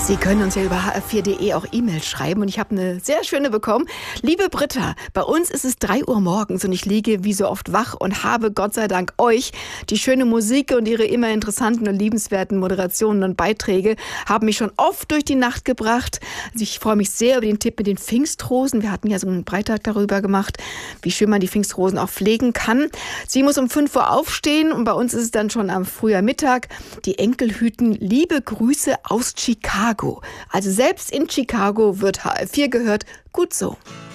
Sie können uns ja über hr4.de auch E-Mails schreiben und ich habe eine sehr schöne bekommen. Liebe Britta, bei uns ist es 3 Uhr morgens und ich liege wie so oft wach und habe Gott sei Dank euch. Die schöne Musik und ihre immer interessanten und liebenswerten Moderationen und Beiträge haben mich schon oft durch die Nacht gebracht. Also ich freue mich sehr über den Tipp mit den Pfingstrosen. Wir hatten ja so einen Beitrag darüber gemacht, wie schön man die Pfingstrosen auch pflegen kann. Sie muss um 5 Uhr aufstehen und bei uns ist es dann schon am früher Mittag. Die Enkel hüten liebe Grüße aus Chicago. Also selbst in Chicago wird HR4 gehört. Gut so.